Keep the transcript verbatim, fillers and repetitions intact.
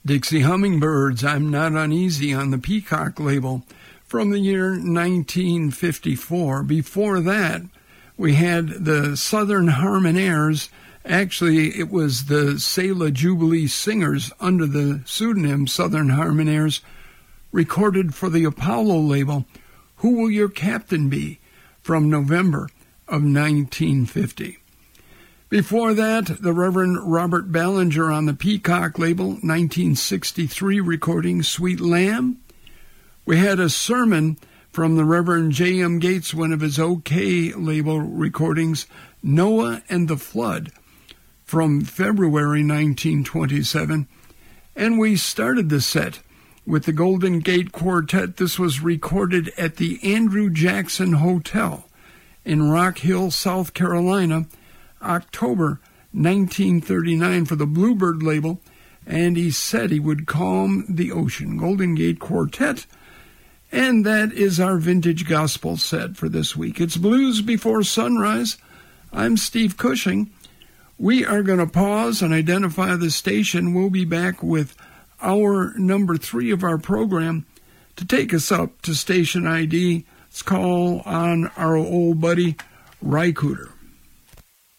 Dixie Hummingbirds, I'm Not Uneasy on the Peacock label from the year nineteen fifty-four. Before that, we had the Southern Harmonaires. Actually, it was the Selah Jubilee Singers under the pseudonym Southern Harmonaires, recorded for the Apollo label, Who Will Your Captain Be, from November of nineteen fifty. Before that, the Reverend Robert Ballinger on the Peacock label, nineteen sixty-three recording, Sweet Lamb. We had a sermon from the Reverend J M Gates, one of his OK label recordings, Noah and the Flood, from February nineteen twenty-seven. And we started the set with the Golden Gate Quartet. This was recorded at the Andrew Jackson Hotel in Rock Hill, South Carolina, October nineteen thirty-nine, for the Bluebird label, and he said he would calm the ocean. Golden Gate Quartet. And that is our vintage gospel set for this week. It's Blues Before Sunrise. I'm Steve Cushing. We are going to pause and identify the station. We'll be back with hour number three of our program. To take us up to station I D, let's call on our old buddy, Ry Cooder.